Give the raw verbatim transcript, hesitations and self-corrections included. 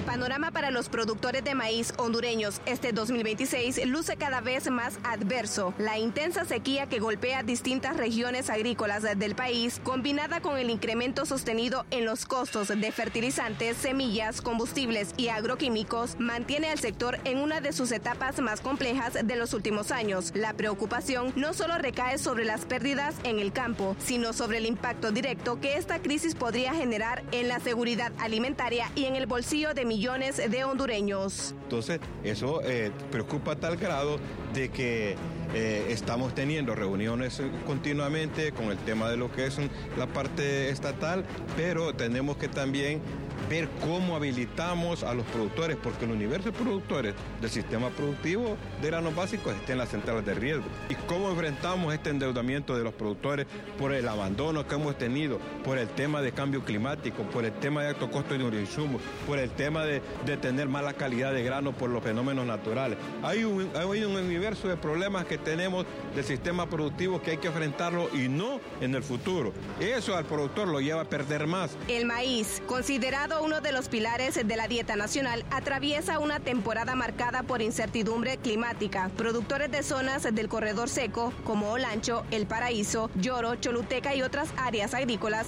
panorama para los productores de maíz hondureños este dos mil veintiséis luce cada vez más adverso. La intensa sequía que golpea distintas regiones agrícolas del país, combinada con el incremento sostenido en los costos de fertilizantes, semillas, combustibles y agroquímicos, mantiene al sector en una de sus etapas más complejas de los últimos años. La preocupación no solo recae sobre las pérdidas en el campo, sino sobre el impacto directo que esta crisis podría generar en la seguridad alimentaria y en el bolsillo de millones de hondureños. Entonces, eso eh, preocupa a tal grado de que eh, estamos teniendo reuniones continuamente con el tema de lo que es la parte estatal, pero tenemos que también ver cómo habilitamos a los productores, porque el universo de productores del sistema productivo de granos básicos está en las centrales de riesgo. Y cómo enfrentamos este endeudamiento de los productores por el abandono que hemos tenido, por el tema de cambio climático, por el tema de alto costo de insumos, por el tema de, de tener mala calidad de grano por los fenómenos naturales. Hay un, hay un universo de problemas que tenemos del sistema productivo que hay que enfrentarlo y no en el futuro. Eso al productor lo lleva a perder más. El maíz, considerado uno de los pilares de la dieta nacional, atraviesa una temporada marcada por incertidumbre climática. Productores de zonas del corredor seco, como Olancho, El Paraíso, Lloro, Choluteca y otras áreas agrícolas,